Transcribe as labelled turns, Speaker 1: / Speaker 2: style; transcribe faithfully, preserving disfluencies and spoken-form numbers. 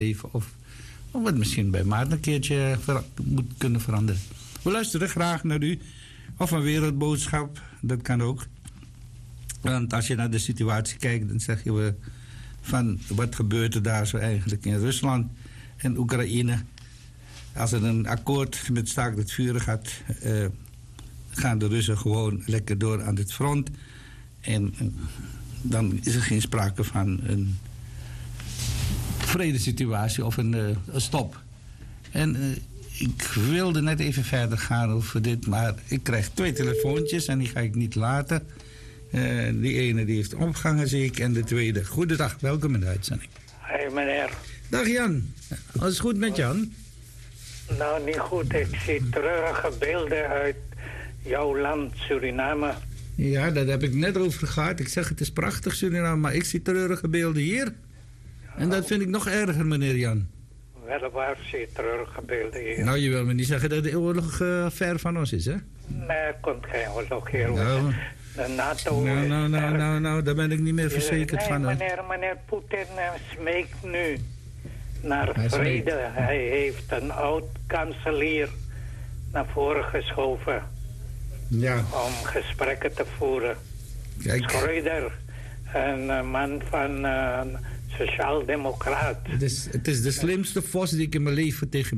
Speaker 1: leven. Of, of wat misschien bij Maarten een keertje ver, moet kunnen veranderen. We luisteren graag naar u. Of een wereldboodschap, dat kan ook. Want als je naar de situatie kijkt, dan zeg je we van wat gebeurt er daar zo eigenlijk in Rusland en Oekraïne. Als er een akkoord met staakt het vuren gaat, uh, gaan de Russen gewoon lekker door aan het front. En uh, dan is er geen sprake van een vredesituatie of een, uh, een stop. En uh, ik wilde net even verder gaan over dit, maar ik krijg twee telefoontjes en die ga ik niet laten. Uh, die ene die heeft opgehangen, zie ik, en de tweede. Goedendag, welkom in de uitzending.
Speaker 2: Hé meneer.
Speaker 1: Dag Jan, alles goed met Jan?
Speaker 2: Nou, niet goed. Ik zie treurige beelden uit jouw land, Suriname.
Speaker 1: Ja, daar heb ik net over gehad. Ik zeg, het is prachtig Suriname, maar ik zie treurige beelden hier. En dat vind ik nog erger, meneer Jan.
Speaker 2: Wel waar zie je treurige beelden hier?
Speaker 1: Nou, je wil me niet zeggen dat de oorlog uh, ver van ons is, hè?
Speaker 2: Nee, er komt geen oorlog hier.
Speaker 1: Nou,
Speaker 2: de NATO
Speaker 1: nou,
Speaker 2: is
Speaker 1: nou, nou,
Speaker 2: er.
Speaker 1: nou, nou, daar ben ik niet meer verzekerd
Speaker 2: nee,
Speaker 1: van.
Speaker 2: meneer, meneer Poetin uh, smeekt nu naar
Speaker 1: Hij
Speaker 2: vrede.
Speaker 1: smeekt.
Speaker 2: Hij heeft een oud-kanselier naar voren geschoven.
Speaker 1: Ja.
Speaker 2: Om gesprekken te voeren.
Speaker 1: Kijk.
Speaker 2: Schreuder, een uh, man van uh, sociaal-democraat.
Speaker 1: Het is, het is de slimste vos die ik in mijn leven tegen